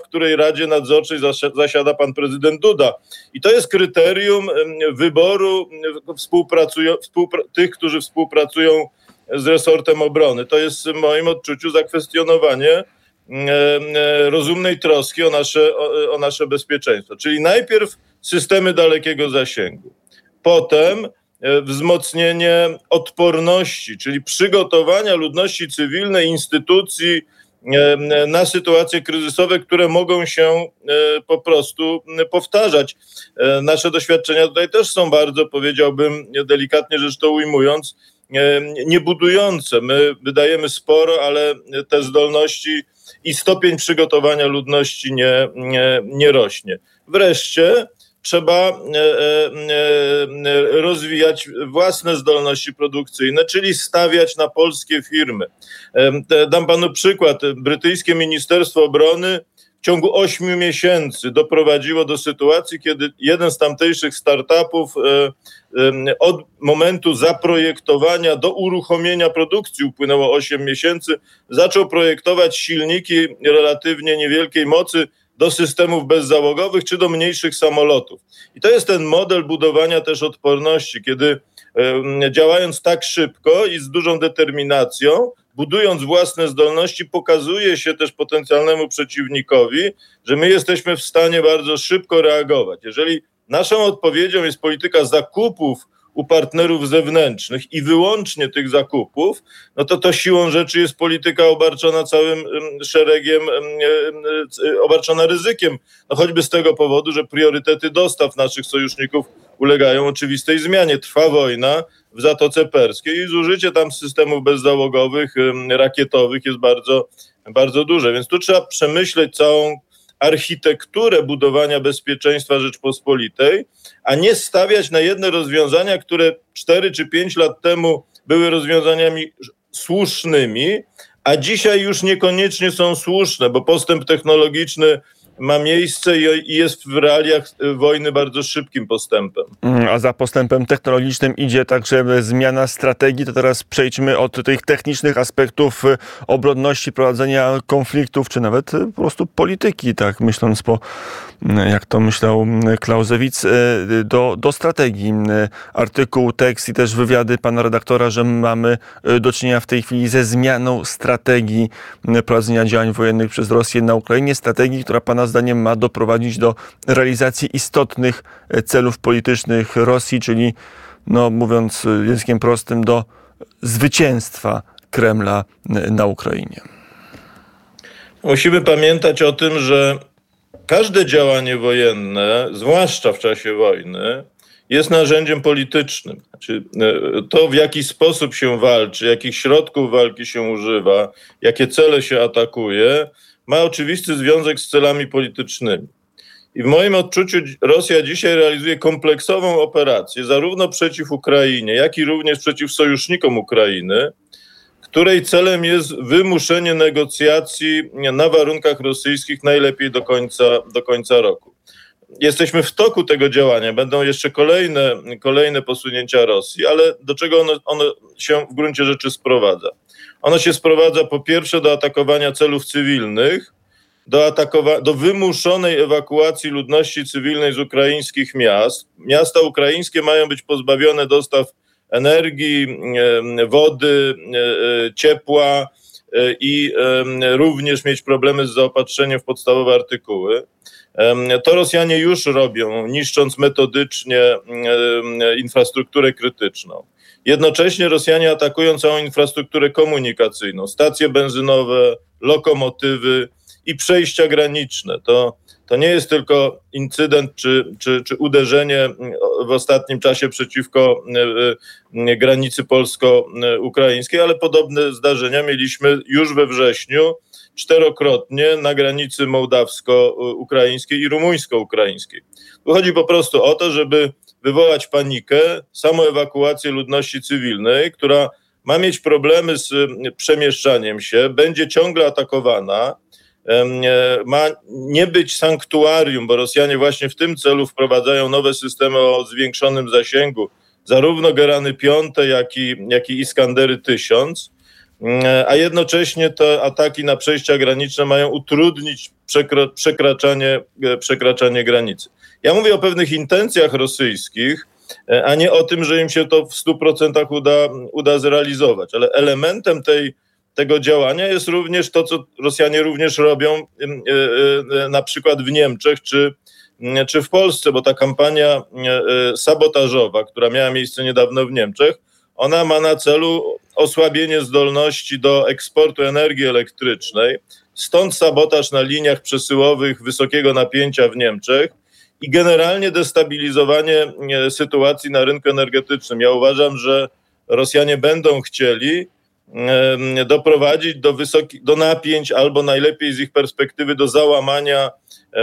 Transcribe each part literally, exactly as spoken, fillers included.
której Radzie Nadzorczej zasiada pan prezydent Duda. I to jest kryterium wyboru współpracują, współpra- tych, którzy współpracują z resortem obrony. To jest w moim odczuciu zakwestionowanie rozumnej troski o nasze, o, o nasze bezpieczeństwo. Czyli najpierw systemy dalekiego zasięgu, potem wzmocnienie odporności, czyli przygotowania ludności cywilnej, instytucji na sytuacje kryzysowe, które mogą się po prostu powtarzać. Nasze doświadczenia tutaj też są bardzo, powiedziałbym, delikatnie rzecz to ujmując, niebudujące. My wydajemy sporo, ale te zdolności i stopień przygotowania ludności nie, nie, nie rośnie. Wreszcie trzeba rozwijać własne zdolności produkcyjne, czyli stawiać na polskie firmy. Dam panu przykład. Brytyjskie Ministerstwo Obrony w ciągu ośmiu miesięcy doprowadziło do sytuacji, kiedy jeden z tamtejszych startupów od momentu zaprojektowania do uruchomienia produkcji upłynęło osiem miesięcy, zaczął projektować silniki relatywnie niewielkiej mocy do systemów bezzałogowych czy do mniejszych samolotów. I to jest ten model budowania też odporności, kiedy działając tak szybko i z dużą determinacją, budując własne zdolności, pokazuje się też potencjalnemu przeciwnikowi, że my jesteśmy w stanie bardzo szybko reagować. Jeżeli naszą odpowiedzią jest polityka zakupów u partnerów zewnętrznych i wyłącznie tych zakupów, no to to siłą rzeczy jest polityka obarczona całym szeregiem, obarczona ryzykiem. No choćby z tego powodu, że priorytety dostaw naszych sojuszników ulegają oczywistej zmianie. Trwa wojna w Zatoce Perskiej i zużycie tam systemów bezzałogowych, rakietowych jest bardzo, bardzo duże. Więc tu trzeba przemyśleć całą architekturę budowania bezpieczeństwa Rzeczpospolitej, a nie stawiać na jedne rozwiązania, które cztery czy pięć lat temu były rozwiązaniami słusznymi, a dzisiaj już niekoniecznie są słuszne, bo postęp technologiczny ma miejsce i jest w realiach wojny bardzo szybkim postępem. A za postępem technologicznym idzie także zmiana strategii. To teraz przejdźmy od tych technicznych aspektów obronności, prowadzenia konfliktów, czy nawet po prostu polityki, tak myśląc po, jak to myślał Clausewitz, do, do strategii. Artykuł, tekst i też wywiady pana redaktora, że mamy do czynienia w tej chwili ze zmianą strategii prowadzenia działań wojennych przez Rosję na Ukrainie. Strategii, która pana zdaniem ma doprowadzić do realizacji istotnych celów politycznych Rosji, czyli, no mówiąc językiem prostym, do zwycięstwa Kremla na Ukrainie. Musimy pamiętać o tym, że każde działanie wojenne, zwłaszcza w czasie wojny, jest narzędziem politycznym. Znaczy, to, w jaki sposób się walczy, jakich środków walki się używa, jakie cele się atakuje, ma oczywisty związek z celami politycznymi. I w moim odczuciu Rosja dzisiaj realizuje kompleksową operację zarówno przeciw Ukrainie, jak i również przeciw sojusznikom Ukrainy, której celem jest wymuszenie negocjacji na warunkach rosyjskich najlepiej do końca, do końca roku. Jesteśmy w toku tego działania, będą jeszcze kolejne, kolejne posunięcia Rosji, ale do czego ono, ono się w gruncie rzeczy sprowadza? Ono się sprowadza po pierwsze do atakowania celów cywilnych, do, atakowa- do wymuszonej ewakuacji ludności cywilnej z ukraińskich miast. Miasta ukraińskie mają być pozbawione dostaw energii, wody, ciepła i również mieć problemy z zaopatrzeniem w podstawowe artykuły. To Rosjanie już robią, niszcząc metodycznie infrastrukturę krytyczną. Jednocześnie Rosjanie atakują całą infrastrukturę komunikacyjną, stacje benzynowe, lokomotywy i przejścia graniczne. To, to nie jest tylko incydent czy, czy, czy uderzenie w ostatnim czasie przeciwko granicy polsko-ukraińskiej, ale podobne zdarzenia mieliśmy już we wrześniu czterokrotnie na granicy mołdawsko-ukraińskiej i rumuńsko-ukraińskiej. Tu chodzi po prostu o to, żeby wywołać panikę, samoewakuację ludności cywilnej, która ma mieć problemy z przemieszczaniem się, będzie ciągle atakowana, ma nie być sanktuarium, bo Rosjanie właśnie w tym celu wprowadzają nowe systemy o zwiększonym zasięgu, zarówno Gerany piąte, jak i, jak i Iskandery tysiąc. a jednocześnie te ataki na przejścia graniczne mają utrudnić przekra- przekraczanie, przekraczanie granicy. Ja mówię o pewnych intencjach rosyjskich, a nie o tym, że im się to w stu procentach uda, uda zrealizować. Ale elementem tej, tego działania jest również to, co Rosjanie również robią na przykład w Niemczech czy, czy w Polsce, bo ta kampania sabotażowa, która miała miejsce niedawno w Niemczech, ona ma na celu osłabienie zdolności do eksportu energii elektrycznej, stąd sabotaż na liniach przesyłowych wysokiego napięcia w Niemczech i generalnie destabilizowanie sytuacji na rynku energetycznym. Ja uważam, że Rosjanie będą chcieli doprowadzić do, wysoki, do napięć albo najlepiej z ich perspektywy do załamania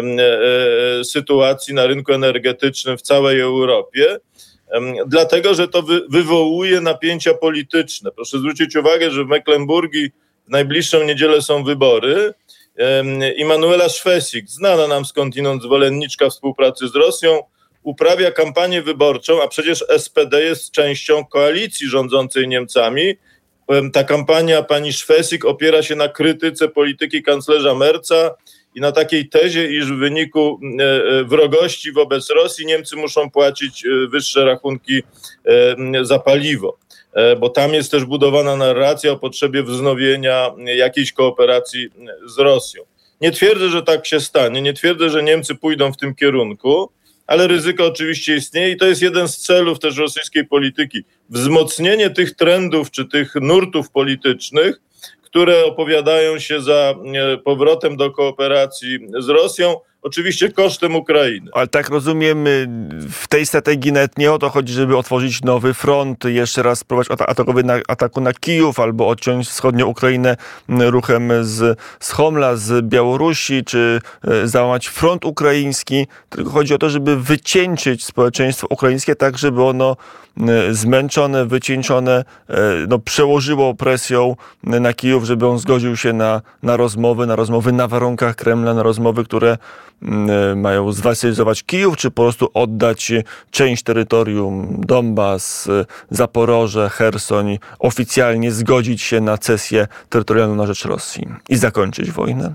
sytuacji na rynku energetycznym w całej Europie, dlatego że to wy, wywołuje napięcia polityczne. Proszę zwrócić uwagę, że w Mecklenburgii w najbliższą niedzielę są wybory. Immanuela Szwesik, znana nam skądinąd zwolenniczka współpracy z Rosją, uprawia kampanię wyborczą, a przecież S P D jest częścią koalicji rządzącej Niemcami. Ta kampania pani Szwesik opiera się na krytyce polityki kanclerza Merza i na takiej tezie, iż w wyniku wrogości wobec Rosji Niemcy muszą płacić wyższe rachunki za paliwo, bo tam jest też budowana narracja o potrzebie wznowienia jakiejś kooperacji z Rosją. Nie twierdzę, że tak się stanie, nie twierdzę, że Niemcy pójdą w tym kierunku, ale ryzyko oczywiście istnieje i to jest jeden z celów też rosyjskiej polityki. Wzmocnienie tych trendów czy tych nurtów politycznych, które opowiadają się za powrotem do kooperacji z Rosją, oczywiście kosztem Ukrainy. Ale tak rozumiem, w tej strategii nawet nie o to chodzi, żeby otworzyć nowy front, jeszcze raz spróbować atakowy na, ataku na Kijów albo odciąć wschodnią Ukrainę ruchem z, z Homla, z Białorusi, czy załamać front ukraiński. Tylko chodzi o to, żeby wycieńczyć społeczeństwo ukraińskie tak, żeby ono zmęczone, wycieńczone, no, przełożyło presją na Kijów, żeby on zgodził się na, na rozmowy, na rozmowy na warunkach Kremla, na rozmowy, które mają zwasylizować Kijów, czy po prostu oddać część terytorium, Donbas, Zaporoże, Chersoń, oficjalnie zgodzić się na cesję terytorialną na rzecz Rosji i zakończyć wojnę?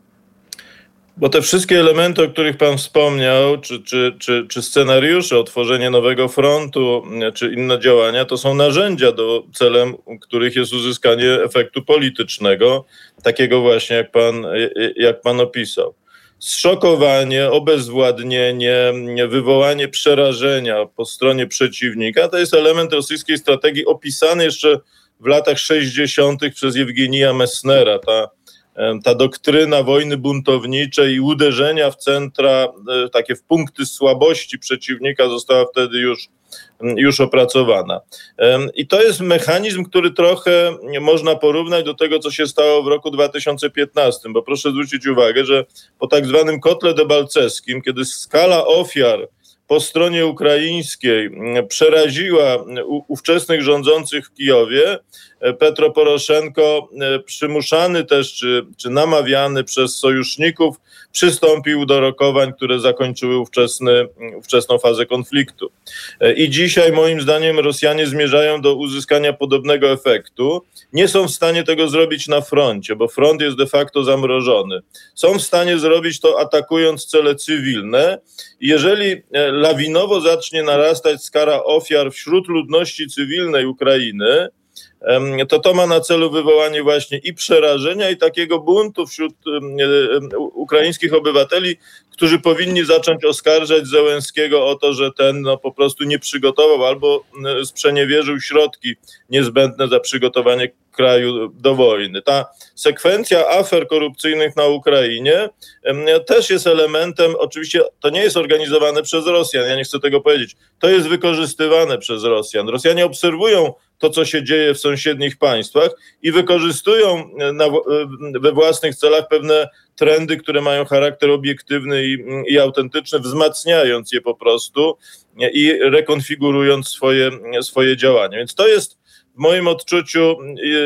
Bo te wszystkie elementy, o których pan wspomniał, czy, czy, czy, czy scenariusze, otworzenie nowego frontu, czy inne działania, to są narzędzia, do celem których jest uzyskanie efektu politycznego, takiego właśnie, jak pan, jak pan opisał. Zszokowanie, obezwładnienie, wywołanie przerażenia po stronie przeciwnika, to jest element rosyjskiej strategii opisany jeszcze w latach sześćdziesiątych przez Jewgenija Messnera. Ta Ta doktryna wojny buntowniczej i uderzenia w centra, takie w punkty słabości przeciwnika została wtedy już, już opracowana. I to jest mechanizm, który trochę można porównać do tego, co się stało w roku dwa tysiące piętnastym, bo proszę zwrócić uwagę, że po tak zwanym kotle debalceskim, kiedy skala ofiar po stronie ukraińskiej przeraziła ówczesnych rządzących w Kijowie, Petro Poroszenko, przymuszany też czy, czy namawiany przez sojuszników, przystąpił do rokowań, które zakończyły ówczesny, ówczesną fazę konfliktu. I dzisiaj moim zdaniem Rosjanie zmierzają do uzyskania podobnego efektu. Nie są w stanie tego zrobić na froncie, bo front jest de facto zamrożony. Są w stanie zrobić to atakując cele cywilne. Jeżeli lawinowo zacznie narastać skala ofiar wśród ludności cywilnej Ukrainy, to to ma na celu wywołanie właśnie i przerażenia, i takiego buntu wśród ukraińskich obywateli, którzy powinni zacząć oskarżać Zełenskiego o to, że ten no, po prostu nie przygotował albo sprzeniewierzył środki niezbędne za przygotowanie kraju do wojny. Ta sekwencja afer korupcyjnych na Ukrainie też jest elementem, oczywiście to nie jest organizowane przez Rosjan, ja nie chcę tego powiedzieć, to jest wykorzystywane przez Rosjan. Rosjanie obserwują to, co się dzieje w sąsiednich państwach i wykorzystują na, we własnych celach pewne trendy, które mają charakter obiektywny i, i autentyczny, wzmacniając je po prostu i rekonfigurując swoje, swoje działania. Więc to jest w moim odczuciu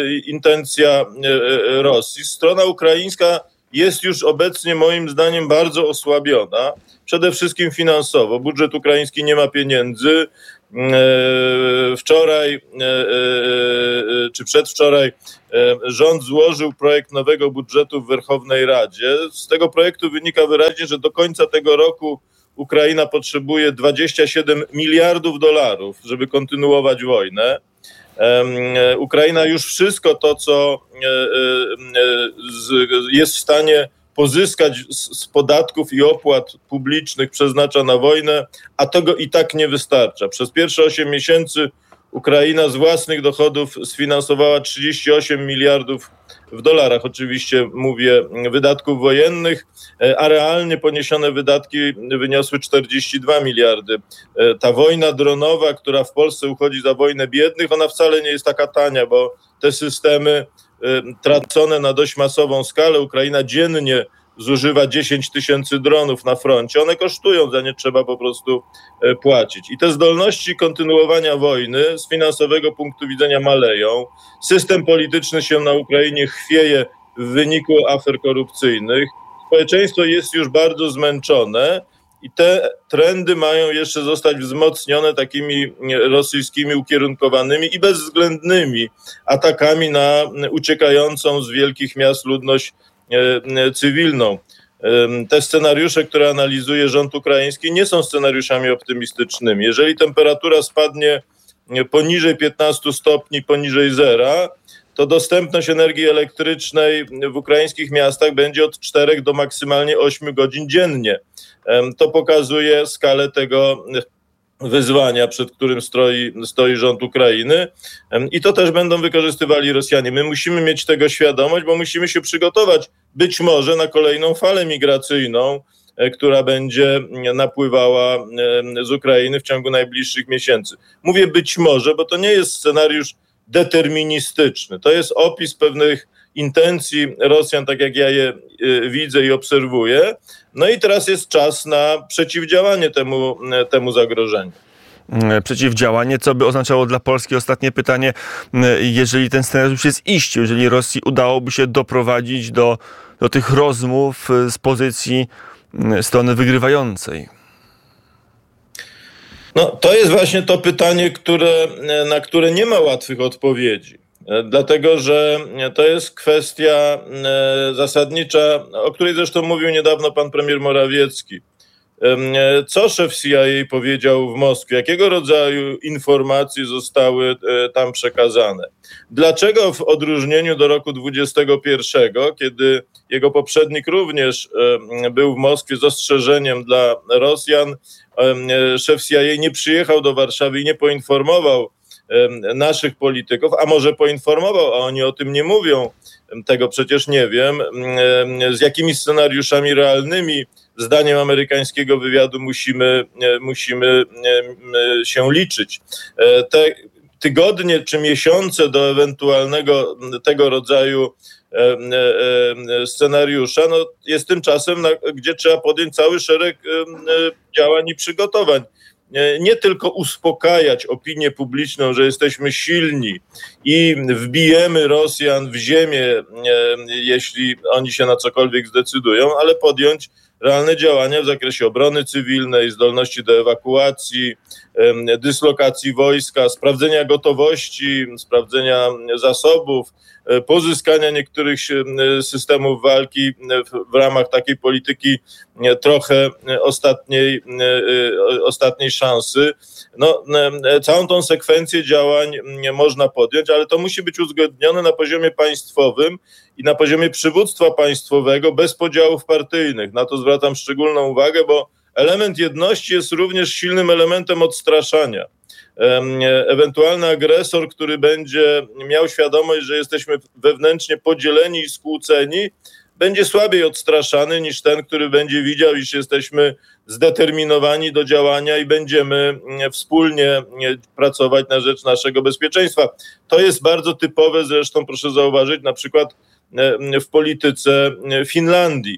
intencja Rosji. Strona ukraińska jest już obecnie moim zdaniem bardzo osłabiona, przede wszystkim finansowo. Budżet ukraiński nie ma pieniędzy, Wczoraj czy przedwczoraj rząd złożył projekt nowego budżetu w Werchownej Radzie. Z tego projektu wynika wyraźnie, że do końca tego roku Ukraina potrzebuje dwadzieścia siedem miliardów dolarów, żeby kontynuować wojnę. Ukraina już wszystko to, co jest w stanie pozyskać z podatków i opłat publicznych, przeznacza na wojnę, a tego i tak nie wystarcza. Przez pierwsze osiem miesięcy Ukraina z własnych dochodów sfinansowała trzydzieści osiem miliardów w dolarach, oczywiście mówię, wydatków wojennych, a realnie poniesione wydatki wyniosły czterdzieści dwa miliardy. Ta wojna dronowa, która w Polsce uchodzi za wojnę biednych, ona wcale nie jest taka tania, bo te systemy tracone na dość masową skalę, Ukraina dziennie zużywa dziesięć tysięcy dronów na froncie. One kosztują, za nie trzeba po prostu płacić. I te zdolności kontynuowania wojny z finansowego punktu widzenia maleją. System polityczny się na Ukrainie chwieje w wyniku afer korupcyjnych. Społeczeństwo jest już bardzo zmęczone i te trendy mają jeszcze zostać wzmocnione takimi rosyjskimi ukierunkowanymi i bezwzględnymi atakami na uciekającą z wielkich miast ludność cywilną. Te scenariusze, które analizuje rząd ukraiński, nie są scenariuszami optymistycznymi. Jeżeli temperatura spadnie poniżej piętnastu stopni, poniżej zera, to dostępność energii elektrycznej w ukraińskich miastach będzie od czterech do maksymalnie ośmiu godzin dziennie. To pokazuje skalę tego wyzwania, przed którym stoi, stoi rząd Ukrainy, i to też będą wykorzystywali Rosjanie. My musimy mieć tego świadomość, bo musimy się przygotować być może na kolejną falę migracyjną, która będzie napływała z Ukrainy w ciągu najbliższych miesięcy. Mówię być może, bo to nie jest scenariusz deterministyczny. To jest opis pewnych intencji Rosjan, tak jak ja je widzę i obserwuję. No i teraz jest czas na przeciwdziałanie temu, temu zagrożeniu. Przeciwdziałanie, co by oznaczało dla Polski, ostatnie pytanie, jeżeli ten scenariusz jest iście, jeżeli Rosji udałoby się doprowadzić do, do tych rozmów z pozycji strony wygrywającej? No, to jest właśnie to pytanie, które, na które nie ma łatwych odpowiedzi. Dlatego, że to jest kwestia zasadnicza, o której zresztą mówił niedawno pan premier Morawiecki. Co szef C I A powiedział w Moskwie? Jakiego rodzaju informacje zostały tam przekazane? Dlaczego w odróżnieniu do roku dwudziestego pierwszego, kiedy jego poprzednik również był w Moskwie z ostrzeżeniem dla Rosjan, szef C I A nie przyjechał do Warszawy i nie poinformował naszych polityków, a może poinformował, a oni o tym nie mówią, tego przecież nie wiem, z jakimi scenariuszami realnymi, zdaniem amerykańskiego wywiadu, musimy, musimy się liczyć. Te tygodnie czy miesiące do ewentualnego tego rodzaju scenariusza, no jest tym czasem, gdzie trzeba podjąć cały szereg działań i przygotowań. Nie tylko uspokajać opinię publiczną, że jesteśmy silni i wbijemy Rosjan w ziemię, jeśli oni się na cokolwiek zdecydują, ale podjąć realne działania w zakresie obrony cywilnej, zdolności do ewakuacji, dyslokacji wojska, sprawdzenia gotowości, sprawdzenia zasobów, pozyskania niektórych systemów walki w ramach takiej polityki trochę ostatniej, ostatniej szansy. No, całą tą sekwencję działań można podjąć, ale to musi być uzgodnione na poziomie państwowym i na poziomie przywództwa państwowego bez podziałów partyjnych. Na to zwracam szczególną uwagę, bo element jedności jest również silnym elementem odstraszania. Ewentualny agresor, który będzie miał świadomość, że jesteśmy wewnętrznie podzieleni i skłóceni, będzie słabiej odstraszany niż ten, który będzie widział, iż jesteśmy zdeterminowani do działania i będziemy wspólnie pracować na rzecz naszego bezpieczeństwa. To jest bardzo typowe zresztą, proszę zauważyć, na przykład w polityce Finlandii,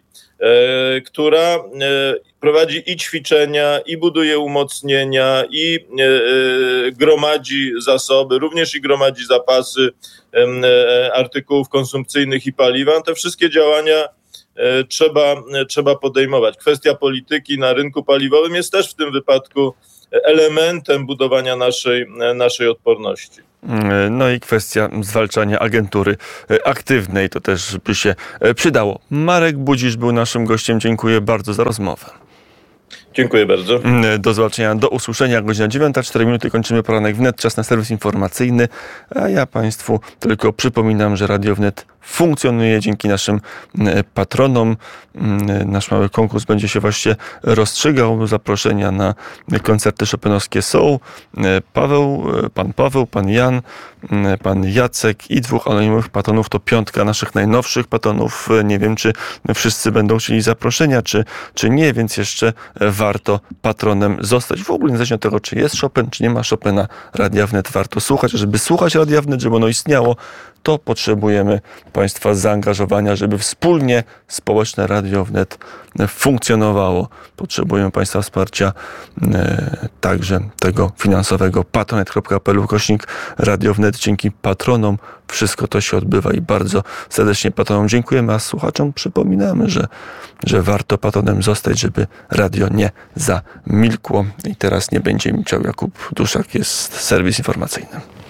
która prowadzi i ćwiczenia, i buduje umocnienia, i gromadzi zasoby, również i gromadzi zapasy artykułów konsumpcyjnych i paliwa. Te wszystkie działania trzeba, trzeba podejmować. Kwestia polityki na rynku paliwowym jest też w tym wypadku elementem budowania naszej, naszej odporności. No i kwestia zwalczania agentury aktywnej, to też by się przydało. Marek Budzisz był naszym gościem. Dziękuję bardzo za rozmowę. Dziękuję bardzo. Do zobaczenia, do usłyszenia. Godzina dziewiąta, cztery minuty, kończymy poranek wnet, czas na serwis informacyjny. A ja Państwu tylko przypominam, że Radio Wnet funkcjonuje dzięki naszym patronom. Nasz mały konkurs będzie się właśnie rozstrzygał. Zaproszenia na koncerty chopinowskie są. Paweł, pan Paweł, pan Jan, pan Jacek i dwóch anonimowych patronów. To piątka naszych najnowszych patronów. Nie wiem, czy wszyscy będą chcieli zaproszenia, czy, czy nie, więc jeszcze warto patronem zostać. W ogóle niezależnie od tego, czy jest Chopin, czy nie ma Chopina, Radia Wnet warto słuchać. Żeby słuchać Radia Wnet, żeby ono istniało, to potrzebujemy Państwa zaangażowania, żeby wspólnie społeczne Radio Wnet funkcjonowało. Potrzebujemy Państwa wsparcia e, także tego finansowego. patronite kropka p l ukośnik Radio Wnet. Dzięki patronom wszystko to się odbywa i bardzo serdecznie patronom dziękujemy, a słuchaczom przypominamy, że, że warto patronem zostać, żeby radio nie zamilkło. I teraz nie będzie milczał Jakub Duszak, jest serwis informacyjny.